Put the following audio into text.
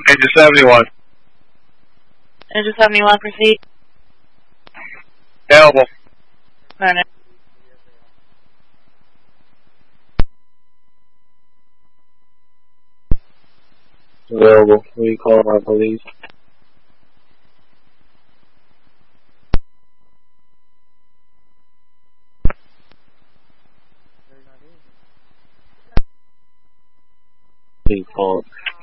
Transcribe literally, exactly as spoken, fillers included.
Engine seventy-one. Engine seventy-one, proceed. Available. Turn it. Available. Will you call my police? Please call.